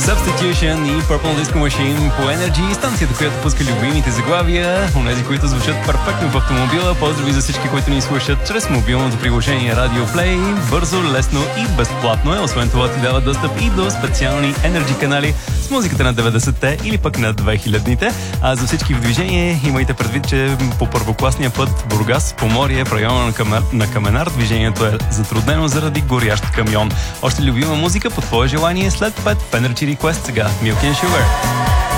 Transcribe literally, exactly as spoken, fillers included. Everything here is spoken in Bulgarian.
Substitution и Purple Disco Machine по Energy, станцията, която пуска любимите заглавия, онези, които звучат перфектно в автомобила. Поздрави за всички, които ни слушат чрез мобилното приложение Radio Play. Бързо, лесно и безплатно е. Освен това ти дава достъп и до специални Energy канали с музиката на деветдесетте или пък на две хилядните. А за всички в движение имайте предвид, че по първокласния път Бургас, Поморие, в района на, Камер... на Каменар, движението е затруднено заради горящ камион. Още любима музика по твое желание след пет в Energy Request сега Milk and Sugar.